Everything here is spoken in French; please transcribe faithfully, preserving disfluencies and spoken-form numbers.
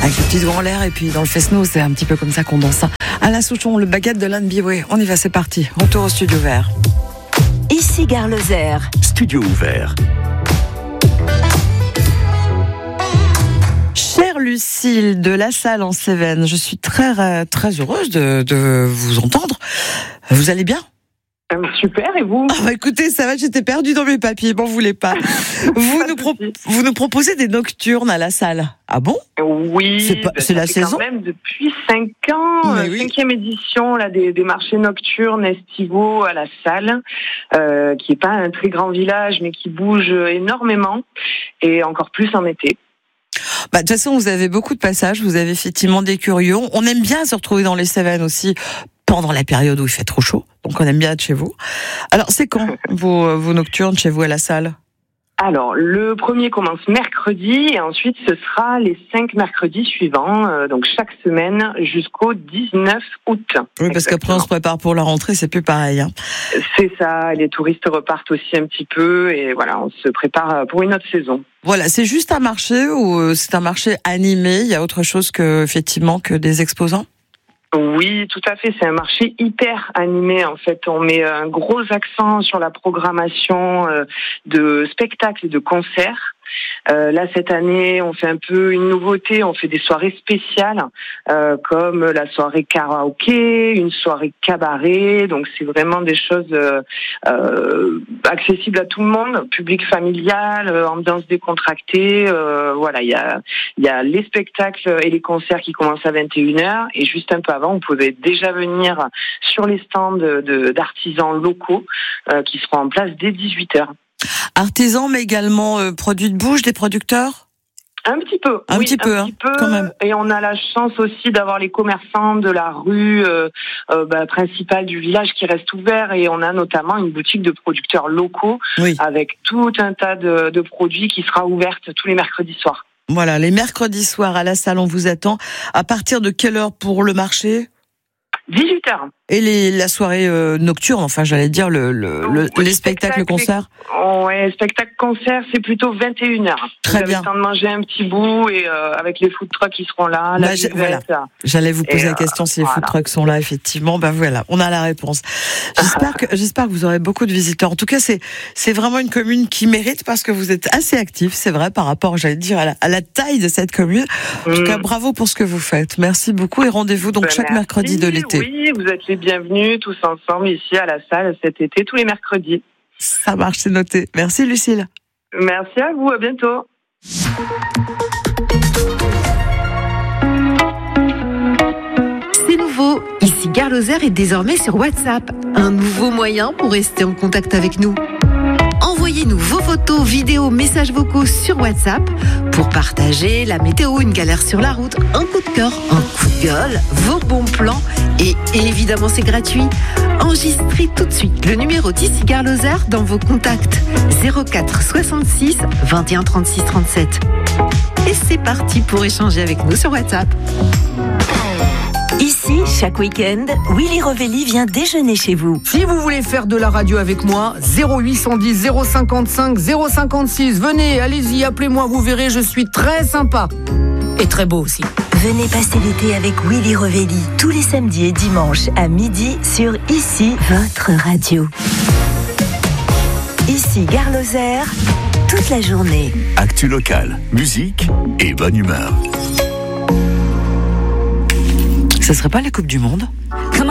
Avec le petit doigt en l'air et puis dans le fest-no, c'est un petit peu comme ça qu'on danse. Alain Souchon, le baguette de l'Anne Biboué. On y va, c'est parti. Retour au studio vert. Ici Gare Lozère. Studio ouvert. Chère Lucille de La Salle en Cévennes, je suis très très heureuse de, de vous entendre. Vous allez bien ? Super, et vous ? Ah bah écoutez, ça va, j'étais perdue dans mes papiers, m'en voulez pas. Vous, nous, pro- vous nous proposez des nocturnes à La Salle. Ah bon ? Oui, c'est, pas, bah, c'est la saison. Quand même depuis cinq ans, euh, oui. cinquième édition là des, des marchés nocturnes estivaux à La Salle, euh, qui est pas un très grand village, mais qui bouge énormément, et encore plus en été. Bah, de toute façon, vous avez beaucoup de passages, vous avez effectivement des curieux. On aime bien se retrouver dans les Cévennes aussi pendant la période où il fait trop chaud. Donc on aime bien être chez vous. Alors c'est quand vos, vos nocturnes chez vous à La Salle ? Alors, le premier commence mercredi et ensuite ce sera les cinq mercredis suivants, euh, donc chaque semaine jusqu'au dix-neuf août. Oui, parce qu'après on se prépare pour la rentrée, c'est plus pareil. Hein. C'est ça, les touristes repartent aussi un petit peu et voilà, on se prépare pour une autre saison. Voilà, c'est juste un marché ou c'est un marché animé ? Il y a autre chose que, effectivement, que des exposants ? Oui, tout à fait. C'est un marché hyper animé. En fait, on met un gros accent sur la programmation de spectacles et de concerts. Euh, là, cette année, on fait un peu une nouveauté. On fait des soirées spéciales, euh, comme la soirée karaoké, une soirée cabaret. Donc, c'est vraiment des choses euh, euh, accessibles à tout le monde, public familial, euh, ambiance décontractée. Euh, voilà, il y a, il y a les spectacles et les concerts qui commencent à vingt et une heures. Et juste un peu avant, vous pouvez déjà venir sur les stands de, d'artisans locaux euh, qui seront en place dès dix-huit heures. Artisans, mais également euh, produits de bouche, des producteurs ? Un petit peu, un oui, petit peu, un hein, petit peu. Quand même. Et on a la chance aussi d'avoir les commerçants de la rue euh, euh, bah, principale du village qui restent ouverts, et on a notamment une boutique de producteurs locaux oui. avec tout un tas de, de produits qui sera ouverte tous les mercredis soirs. Voilà, les mercredis soirs à La Salle, on vous attend. À partir de quelle heure pour le marché ? dix-huit heures. Et les, la soirée euh, nocturne, enfin j'allais dire le, le, le les spectacles, concerts. Ouais, spectacle concert, c'est plutôt vingt et une heures. Très vous bien. Avez le temps de manger un petit bout et euh, avec les food trucks qui seront là. Bah, la j'ai, buvette, voilà. J'allais vous poser et la question si les voilà. food trucks sont là effectivement. Ben voilà, on a la réponse. J'espère que j'espère que vous aurez beaucoup de visiteurs. En tout cas, c'est c'est vraiment une commune qui mérite parce que vous êtes assez actifs, c'est vrai par rapport, j'allais dire à la, à la taille de cette commune. En tout cas, bravo pour ce que vous faites. Merci beaucoup et rendez-vous donc ben chaque merci. mercredi de l'été. Oui, vous êtes les bienvenus tous ensemble ici à La Salle cet été tous les mercredis. Ça marche, c'est noté. Merci Lucille. Merci à vous, à bientôt. C'est nouveau, ici Gare Lozère est désormais sur WhatsApp. Un nouveau moyen pour rester en contact avec nous. Envoyez-nous vos photos, vidéos, messages vocaux sur WhatsApp pour partager la météo, une galère sur la route, un coup de cœur, un coup de gueule, vos bons plans. Et évidemment, c'est gratuit. Enregistrez tout de suite le numéro d'ici Gare Lozère dans vos contacts zéro quatre soixante-six vingt et un trente-six trente-sept. Et c'est parti pour échanger avec nous sur WhatsApp. Ici, chaque week-end, Willy Revelli vient déjeuner chez vous. Si vous voulez faire de la radio avec moi, zéro huit cent dix zéro cinquante-cinq zéro cinquante-six. Venez, allez-y, appelez-moi, vous verrez, je suis très sympa. Et très beau aussi. Venez passer l'été avec Willy Revelli, tous les samedis et dimanches à midi sur Ici, votre radio. Ici, Gare Lozère, toute la journée. Actu locale, musique et bonne humeur. Ce serait pas la Coupe du Monde ?